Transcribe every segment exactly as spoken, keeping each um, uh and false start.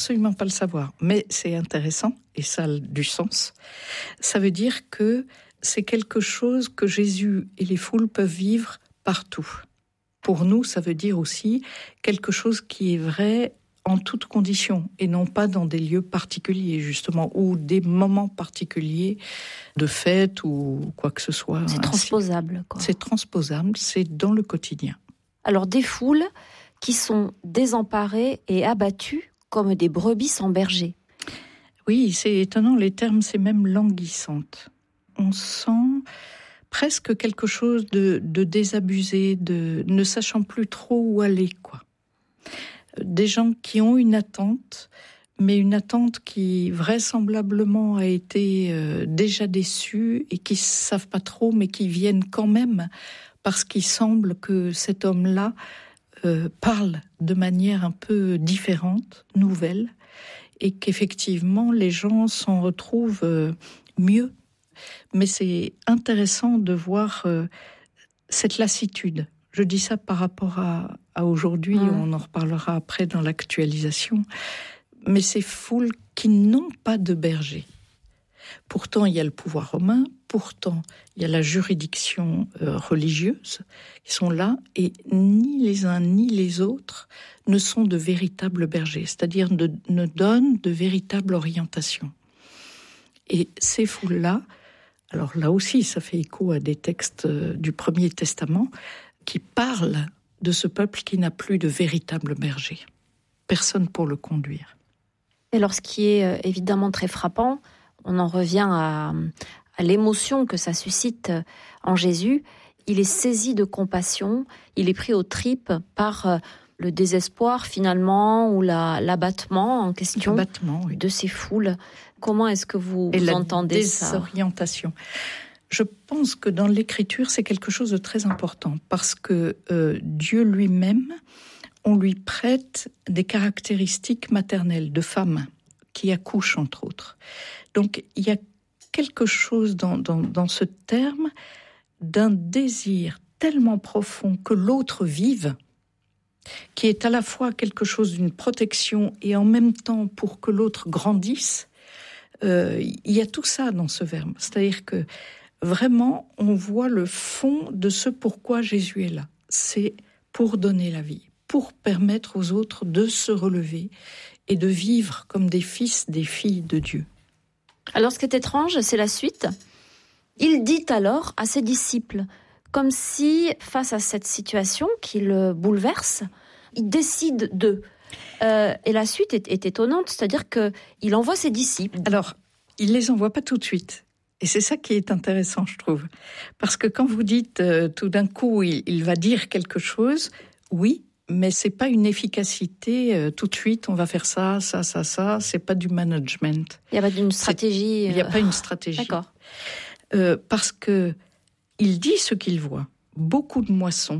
absolument pas le savoir, mais c'est intéressant et ça a du sens. Ça veut dire que c'est quelque chose que Jésus et les foules peuvent vivre partout. Pour nous, ça veut dire aussi quelque chose qui est vrai en toutes conditions et non pas dans des lieux particuliers, justement, ou des moments particuliers de fête ou quoi que ce soit. C'est transposable, quoi. C'est transposable, c'est dans le quotidien. Alors, des foules qui sont désemparées et abattues comme des brebis sans berger. Oui, c'est étonnant, les termes, c'est même languissante. On sent presque quelque chose de, de désabusé, de ne sachant plus trop où aller, quoi. Des gens qui ont une attente, mais une attente qui vraisemblablement a été euh, déjà déçue et qui ne savent pas trop, mais qui viennent quand même parce qu'il semble que cet homme-là euh, parle de manière un peu différente, nouvelle, et qu'effectivement les gens s'en retrouvent euh, mieux. Mais c'est intéressant de voir euh, cette lassitude. Je dis ça par rapport à, à aujourd'hui, mmh. on en reparlera après dans l'actualisation. Mais ces foules qui n'ont pas de berger. Pourtant, il y a le pouvoir romain, pourtant, il y a la juridiction euh, religieuse qui sont là, et ni les uns ni les autres ne sont de véritables bergers, c'est-à-dire ne, ne donnent de véritable orientation. Et ces foules-là, alors là aussi, ça fait écho à des textes du Premier Testament qui parlent de ce peuple qui n'a plus de véritable berger. Personne pour le conduire. Et alors, ce qui est évidemment très frappant, on en revient à, à l'émotion que ça suscite en Jésus. Il est saisi de compassion, il est pris aux tripes par le désespoir finalement ou la, l'abattement en question l'abattement, oui. de ces foules. Comment est-ce que vous, Et vous la entendez ça ? Désorientation. Je pense que dans l'écriture, c'est quelque chose de très important parce que euh, Dieu lui-même, on lui prête des caractéristiques maternelles de femme qui accouche, entre autres. Donc, il y a quelque chose dans, dans, dans ce terme d'un désir tellement profond que l'autre vive, qui est à la fois quelque chose d'une protection et en même temps pour que l'autre grandisse. Euh, il y a tout ça dans ce verbe. C'est-à-dire que vraiment, on voit le fond de ce pourquoi Jésus est là. C'est pour donner la vie, pour permettre aux autres de se relever et de vivre comme des fils, des filles de Dieu. Alors, ce qui est étrange, c'est la suite. Il dit alors à ses disciples, comme si, face à cette situation qui le bouleverse, il décide de... Euh, et la suite est, est étonnante, c'est-à-dire qu'il envoie ses disciples. Alors, il les envoie pas tout de suite. Et c'est ça qui est intéressant, je trouve. Parce que quand vous dites, euh, tout d'un coup, il, il va dire quelque chose, oui, mais c'est pas une efficacité, euh, tout de suite, on va faire ça, ça, ça, ça, c'est pas du management. Il n'y a pas d'une stratégie. Il n'y a pas une stratégie. D'accord. Euh, parce que il dit ce qu'il voit. Beaucoup de moissons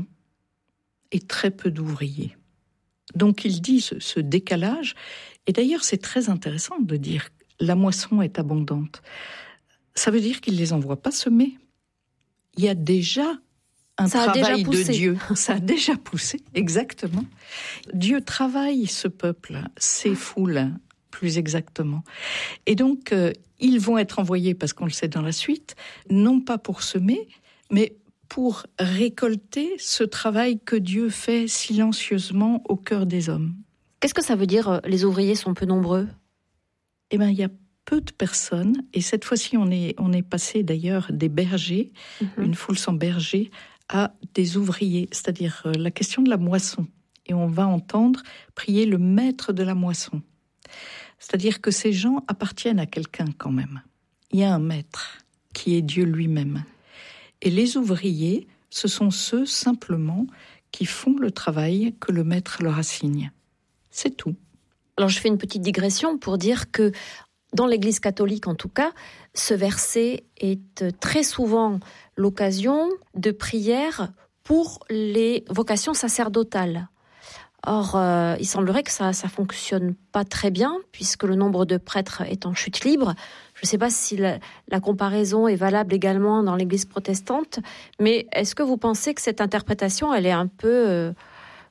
et très peu d'ouvriers. Donc il dit ce, ce décalage. Et d'ailleurs, c'est très intéressant de dire la moisson est abondante. Ça veut dire qu'il ne les envoie pas semer. Il y a déjà un Ça travail déjà de Dieu. Ça a déjà poussé, exactement. Dieu travaille ce peuple, ces foules, plus exactement. Et donc, euh, ils vont être envoyés, parce qu'on le sait dans la suite, non pas pour semer, mais pour récolter ce travail que Dieu fait silencieusement au cœur des hommes. Qu'est-ce que ça veut dire, les ouvriers sont peu nombreux ? Eh bien, il y a peu de personnes, et cette fois-ci, on est, on est passé d'ailleurs des bergers, mmh. une foule sans berger, à des ouvriers, c'est-à-dire euh, la question de la moisson. Et on va entendre prier le maître de la moisson. C'est-à-dire que ces gens appartiennent à quelqu'un quand même. Il y a un maître qui est Dieu lui-même. Et les ouvriers, ce sont ceux simplement qui font le travail que le maître leur assigne. C'est tout. Alors je fais une petite digression pour dire que dans l'Église catholique en tout cas, ce verset est très souvent l'occasion de prière pour les vocations sacerdotales. Or, euh, il semblerait que ça ça fonctionne pas très bien, puisque le nombre de prêtres est en chute libre. Je ne sais pas si la, la comparaison est valable également dans l'Église protestante, mais est-ce que vous pensez que cette interprétation, elle est un peu, euh,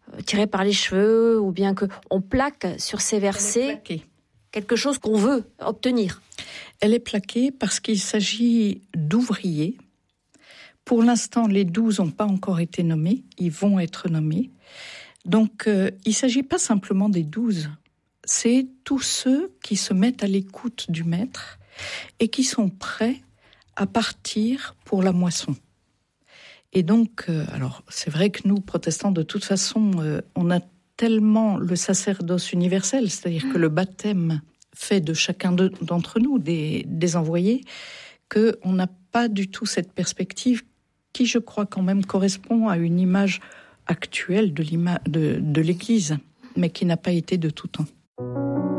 tirée par les cheveux, ou bien qu'on plaque sur ces versets quelque chose qu'on veut obtenir. Elle est plaquée parce qu'il s'agit d'ouvriers. Pour l'instant, les douze n'ont pas encore été nommés, ils vont être nommés. Donc, euh, il ne s'agit pas simplement des douze, c'est tous ceux qui se mettent à l'écoute du maître et qui sont prêts à partir pour la moisson. Et donc, euh, alors c'est vrai que nous, protestants, de toute façon, euh, on a tellement le sacerdoce universel, c'est-à-dire que le baptême fait de chacun de, d'entre nous des, des envoyés, qu'on n'a pas du tout cette perspective qui, je crois, quand même correspond à une image actuelle de, l'ima- de, de l'Église, mais qui n'a pas été de tout temps.